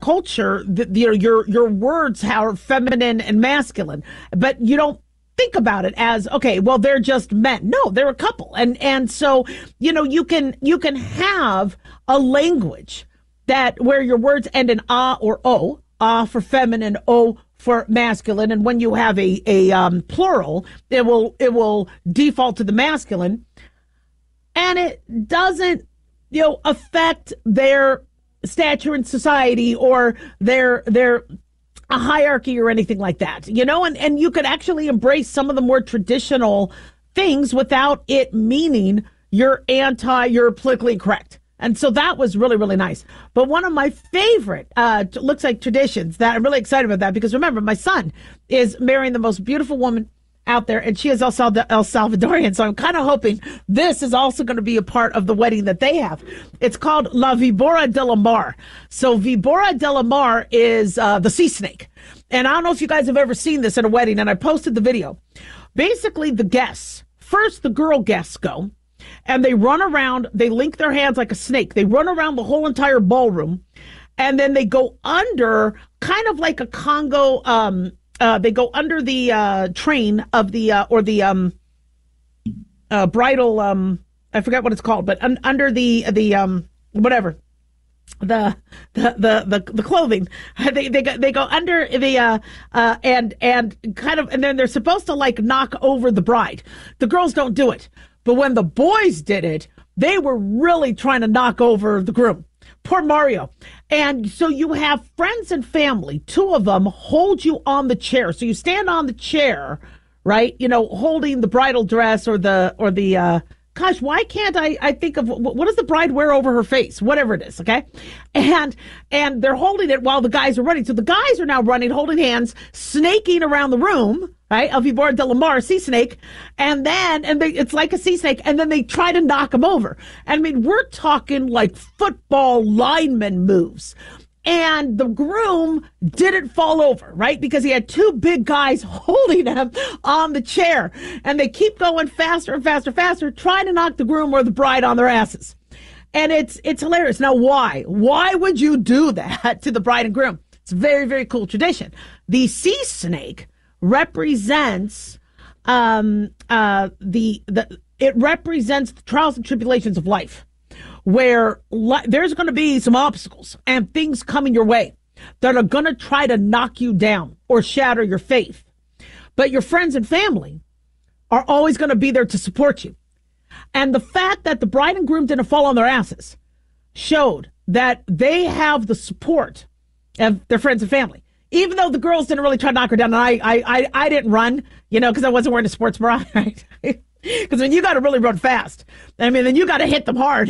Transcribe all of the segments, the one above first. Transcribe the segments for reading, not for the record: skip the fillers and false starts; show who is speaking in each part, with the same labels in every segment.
Speaker 1: culture, your words are feminine and masculine, but you don't think about it as, okay, well, they're just men. No, they're a couple. And so, you can have a language that where your words end in ah or o, ah for feminine, o for masculine. And when you have a plural, it will default to the masculine, and it doesn't, affect their stature in society or their a hierarchy or anything like that, and you could actually embrace some of the more traditional things without it meaning you're politically incorrect. And so that was really, really nice. But one of my favorite, looks like traditions that I'm really excited about that, because remember, my son is marrying the most beautiful woman out there, and she is El Salvadorian. So I'm kind of hoping this is also going to be a part of the wedding that they have. It's called La Víbora de la Mar. So Víbora de la Mar is the sea snake. And I don't know if you guys have ever seen this at a wedding, and I posted the video. Basically, the guests, first the girl guests go, and they run around, they link their hands like a snake. They run around the whole entire ballroom, and then they go under, kind of like a Congo, they go under the train of the bridal, I forgot what it's called, but under the whatever, the clothing. They go under the and kind of, and then they're supposed to like knock over the bride. The girls don't do it, but when the boys did it, they were really trying to knock over the groom. Poor Mario. And so you have friends and family, two of them hold you on the chair. So you stand on the chair, right? Holding the bridal dress or the gosh, why can't I think of what does the bride wear over her face? Whatever it is, okay? And they're holding it while the guys are running. So the guys are now running, holding hands, snaking around the room, right? El Víbora de la Mar, sea snake. And it's like a sea snake. And then they try to knock him over. I mean, we're talking like football lineman moves. And the groom didn't fall over, right? Because he had two big guys holding him on the chair. And they keep going faster and faster, faster, trying to knock the groom or the bride on their asses. And it's hilarious. Now, why? Why would you do that to the bride and groom? It's a very, very cool tradition. The sea snake represents it represents the trials and tribulations of life, where there's going to be some obstacles and things coming your way that are going to try to knock you down or shatter your faith. But your friends and family are always going to be there to support you. And the fact that the bride and groom didn't fall on their asses showed that they have the support of their friends and family. Even though the girls didn't really try to knock her down, and I didn't run, because I wasn't wearing a sports bra, right? Because when you got to really run fast, I mean, then you got to hit them hard.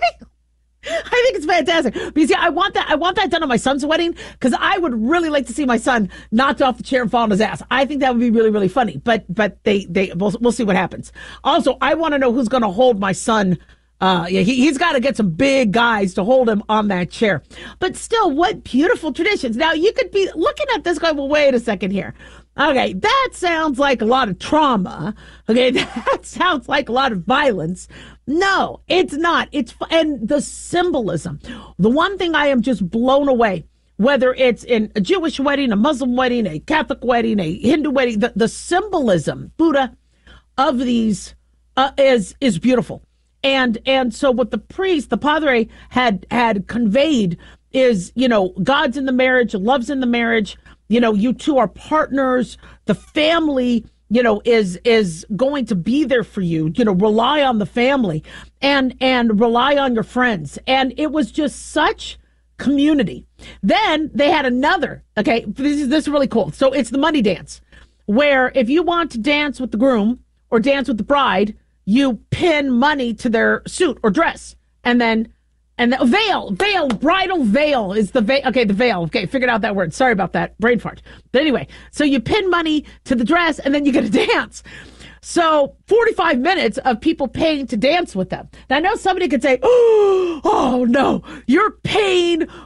Speaker 1: I think it's fantastic. Because I want that done on my son's wedding, because I would really like to see my son knocked off the chair and fall on his ass. I think that would be really, really funny. But we'll see what happens. Also, I want to know who's going to hold my son. He's got to get some big guys to hold him on that chair. But still, what beautiful traditions. Now, you could be looking at this guy, well, wait a second here. Okay, that sounds like a lot of trauma. Okay, that sounds like a lot of violence. No, it's not. And the symbolism. The one thing I am just blown away, whether it's in a Jewish wedding, a Muslim wedding, a Catholic wedding, a Hindu wedding, the symbolism, Buddha, of these is beautiful. And so what the priest, the padre, had conveyed is, God's in the marriage, love's in the marriage, you two are partners, the family, is going to be there for you, rely on the family and rely on your friends. And it was just such community. Then they had another, okay, this is really cool. So it's the money dance, where if you want to dance with the groom or dance with the bride, you pin money to their suit or dress. And the veil, bridal veil is the veil. Okay, the veil. Okay, figured out that word. Sorry about that. Brain fart. But anyway, so you pin money to the dress and then you get to dance. So 45 minutes of people paying to dance with them. Now, I know somebody could say, oh no, you're paying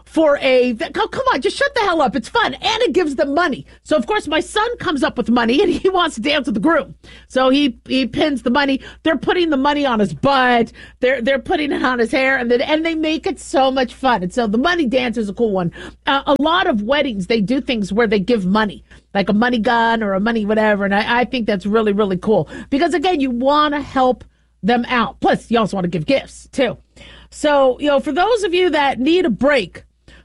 Speaker 1: for come on, just shut the hell up. It's fun. And it gives them money. So, of course, my son comes up with money and he wants to dance with the groom. So he pins the money. They're putting the money on his butt. They're putting it on his hair, and they make it so much fun. And so the money dance is a cool one. A lot of weddings, they do things where they give money, like a money gun or a money whatever. And I think that's really, really cool because, again, you want to help them out. Plus, you also want to give gifts, too. So, for those of you that need a break